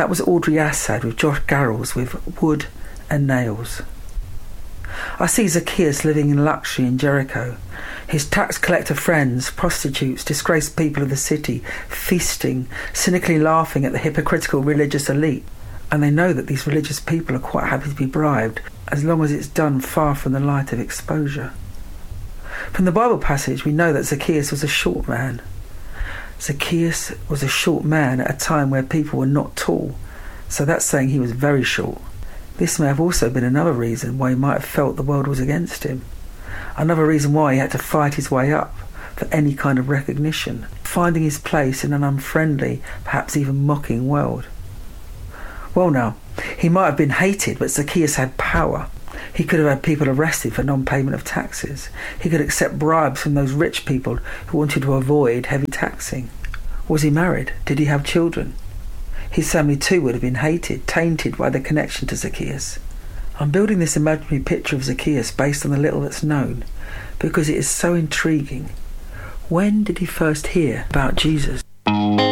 That was Audrey Assad with Josh Garrels with Wood and Nails. I see Zacchaeus living in luxury in Jericho. His tax collector friends, prostitutes, disgraced people of the city, feasting, cynically laughing at the hypocritical religious elite. And they know that these religious people are quite happy to be bribed, as long as it's done far from the light of exposure. From the Bible passage, we know that Zacchaeus was a short man. Zacchaeus was a short man at a time where people were not tall, so that's saying he was very short. This may have also been another reason why he might have felt the world was against him. Another reason why he had to fight his way up for any kind of recognition, finding his place in an unfriendly, perhaps even mocking world. Well now, he might have been hated, but Zacchaeus had power. He could have had people arrested for non-payment of taxes. He could accept bribes from those rich people who wanted to avoid heavy taxing. Was he married? Did he have children? His family too would have been hated, tainted by the connection to Zacchaeus. I'm building this imaginary picture of Zacchaeus based on the little that's known, because it is so intriguing. When did he first hear about Jesus?